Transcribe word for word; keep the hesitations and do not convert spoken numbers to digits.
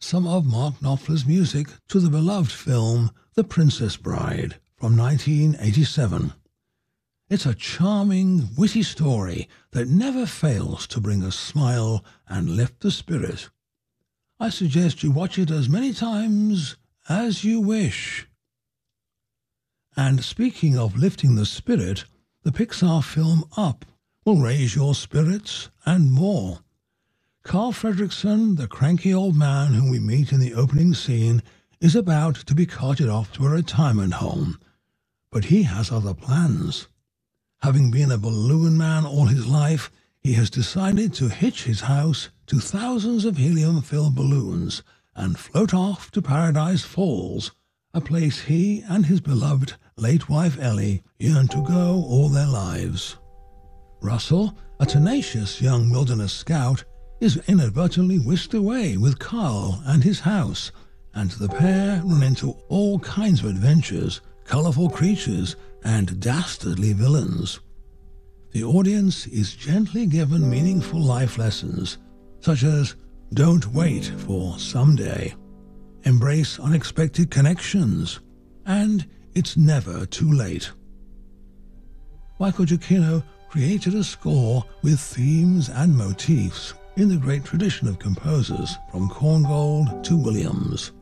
some of Mark Knopfler's music to the beloved film The Princess Bride from nineteen eighty-seven. It's a charming, witty story that never fails to bring a smile and lift the spirit. I suggest you watch it as many times as you wish. And speaking of lifting the spirit, the Pixar film Up will raise your spirits and more. Carl Fredricksen, the cranky old man whom we meet in the opening scene, is about to be carted off to a retirement home. But he has other plans. Having been a balloon man all his life, he has decided to hitch his house to thousands of helium-filled balloons and float off to Paradise Falls, a place he and his beloved late wife Ellie yearn to go all their lives. Russell, a tenacious young wilderness scout, is inadvertently whisked away with Carl and his house, and the pair run into all kinds of adventures, colourful creatures, and dastardly villains. The audience is gently given meaningful life lessons, such as don't wait for someday, embrace unexpected connections, and it's never too late. Michael Giacchino created a score with themes and motifs in the great tradition of composers from Korngold to Williams.